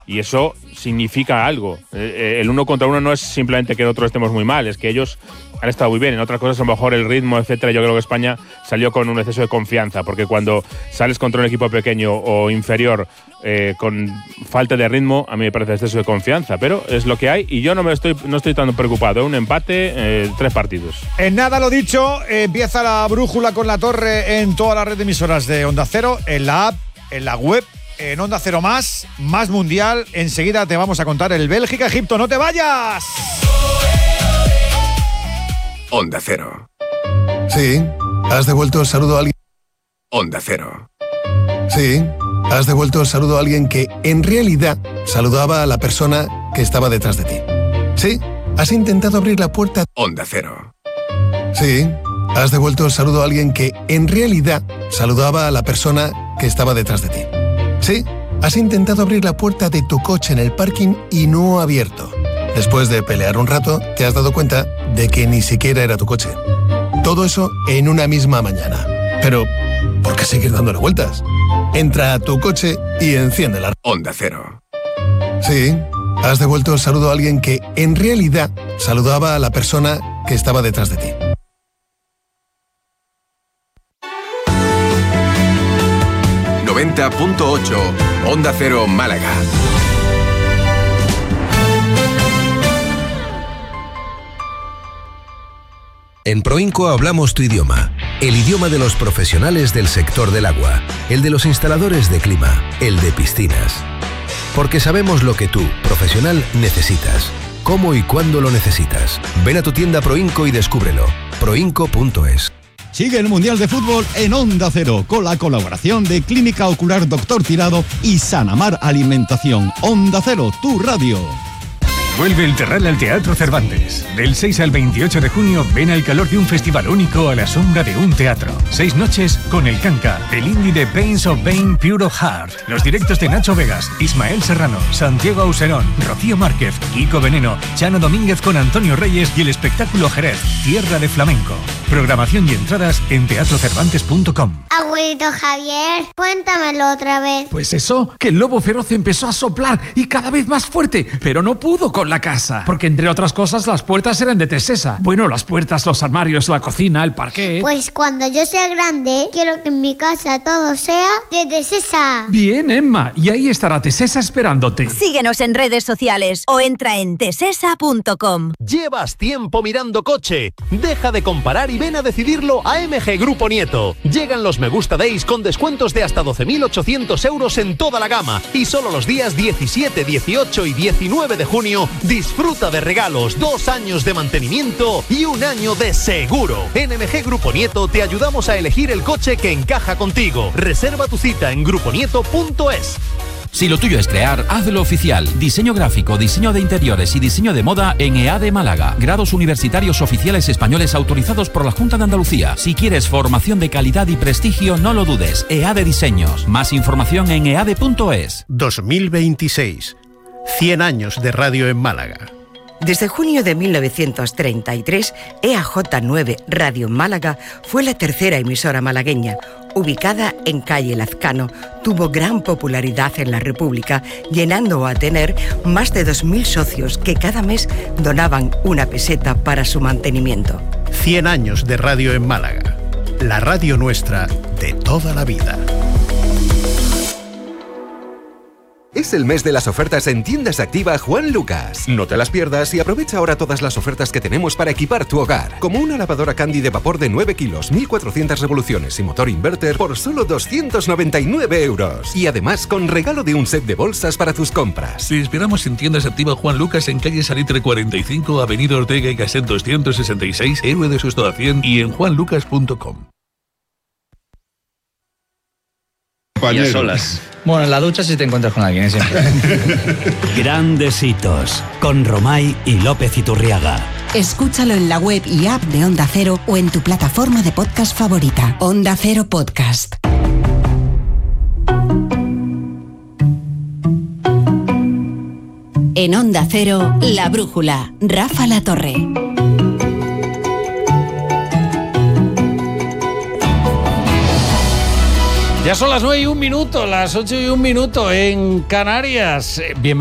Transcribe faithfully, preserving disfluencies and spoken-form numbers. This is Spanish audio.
Y eso significa algo. El uno contra uno no es simplemente que nosotros estemos muy mal, es que ellos han estado muy bien. En otras cosas, a lo mejor el ritmo, etcétera, yo creo que España salió con un exceso de confianza, porque cuando sales contra un equipo pequeño o inferior eh, con falta de ritmo, a mí me parece exceso de confianza, pero es lo que hay y yo no me estoy no estoy tan preocupado. Un empate, eh, tres partidos. En nada, lo dicho, eh, empieza la brújula con la torre en toda la red de emisoras de Onda Cero, en la app, en la web, en Onda Cero Más, Más Mundial. Enseguida te vamos a contar el Bélgica-Egipto. ¡No te vayas! Onda Cero. Sí, has devuelto el saludo a alguien. Onda Cero. Sí, has devuelto el saludo a alguien que en realidad saludaba a la persona que estaba detrás de ti. Sí, has intentado abrir la puerta. Onda Cero. Sí, has devuelto el saludo a alguien que en realidad saludaba a la persona que estaba detrás de ti. Sí, has intentado abrir la puerta de tu coche en el parking y no ha abierto. Después de pelear un rato, te has dado cuenta de que ni siquiera era tu coche. Todo eso en una misma mañana. Pero, ¿por qué seguir dándole vueltas? Entra a tu coche y enciende la... Onda Cero. Sí, has devuelto el saludo a alguien que en realidad saludaba a la persona que estaba detrás de ti. noventa punto ocho Onda Cero Málaga. En Proinco hablamos tu idioma, el idioma de los profesionales del sector del agua, el de los instaladores de clima, el de piscinas. Porque sabemos lo que tú, profesional, necesitas, cómo y cuándo lo necesitas. Ven a tu tienda Proinco y descúbrelo. proinco punto es. Sigue el Mundial de Fútbol en Onda Cero, con la colaboración de Clínica Ocular Doctor Tirado y Sanamar Alimentación. Onda Cero, tu radio. Vuelve el Terral al Teatro Cervantes. Del seis al veintiocho de junio, ven al calor de un festival único a la sombra de un teatro. Seis noches con El Canca, el indie de Pains of Pain Pure of Heart, los directos de Nacho Vegas, Ismael Serrano, Santiago Auserón, Rocío Márquez, Kiko Veneno, Chano Domínguez con Antonio Reyes y el espectáculo Jerez, Tierra de Flamenco. Programación y entradas en teatro cervantes punto com. Abuelito Javier, cuéntamelo otra vez. Pues eso, que el lobo feroz empezó a soplar y cada vez más fuerte, pero no pudo con la casa, porque entre otras cosas las puertas eran de Tesesa. Bueno, las puertas, los armarios, la cocina, el parqué. Pues cuando yo sea grande, quiero que en mi casa todo sea de Tesesa. Bien, Emma, y ahí estará Tesesa esperándote. Síguenos en redes sociales o entra en tesesa punto com. ¿Llevas tiempo mirando coche? Deja de comparar y ven a decidirlo a M G Grupo Nieto. Llegan los Me Gusta Days con descuentos de hasta doce mil ochocientos euros en toda la gama. Y solo los días diecisiete, dieciocho y diecinueve de junio disfruta de regalos, dos años de mantenimiento y un año de seguro. En M G Grupo Nieto te ayudamos a elegir el coche que encaja contigo. Reserva tu cita en grupo nieto punto es. Si lo tuyo es crear, hazlo oficial. Diseño gráfico, diseño de interiores y diseño de moda en EADE Málaga. Grados universitarios oficiales españoles autorizados por la Junta de Andalucía. Si quieres formación de calidad y prestigio, no lo dudes. EADE Diseños. Más información en eade punto es. dos mil veintiséis. cien años de radio en Málaga. Desde junio de mil novecientos treinta y tres, E A J nueve Radio Málaga fue la tercera emisora malagueña. Ubicada en calle Lazcano, tuvo gran popularidad en la República, llenando a tener más de dos mil socios que cada mes donaban una peseta para su mantenimiento. cien años de radio en Málaga. La radio nuestra de toda la vida. Es el mes de las ofertas en Tiendas Activa Juan Lucas. No te las pierdas y aprovecha ahora todas las ofertas que tenemos para equipar tu hogar. Como una lavadora Candy de vapor de nueve kilos, mil cuatrocientas revoluciones y motor inverter por solo doscientos noventa y nueve euros. Y además con regalo de un set de bolsas para tus compras. Te esperamos en Tiendas Activa Juan Lucas en calle Salitre cuarenta y cinco, avenida Ortega y Gasset doscientos sesenta y seis, Héroe de Sosto a cien y en juan lucas punto com. Y a solas. Bueno, en la ducha si te encuentras con alguien, siempre. Grandes hitos, con Romay y López Iturriaga. Escúchalo en la web y app de Onda Cero o en tu plataforma de podcast favorita. Onda Cero Podcast. En Onda Cero, La Brújula, Rafa La Torre. Ya Ya son las nueve y un minuto, las ocho y un minuto en Canarias. Bienvenidos.